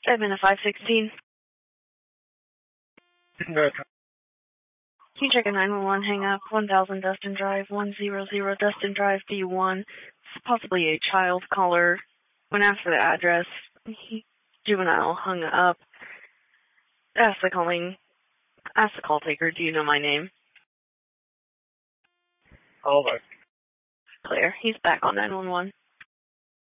Admin of 516. Good. Can you check a 911 hang up? 1000 Dustin Drive, 100 Dustin Drive, D1. It's possibly a child caller. When asked for the address, juvenile hung up. Asked the call taker, do you know my name? Over. Clear. He's back on 911.